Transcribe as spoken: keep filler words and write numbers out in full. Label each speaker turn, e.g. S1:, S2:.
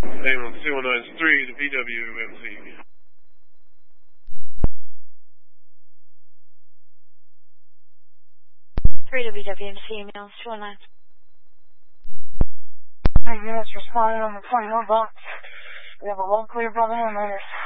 S1: Ambulance two one nine three to P W M C.
S2: three to B W M C, ambulance two one nine.
S3: Hey, units responding on the twenty-one box. We have a one clear brother and miners.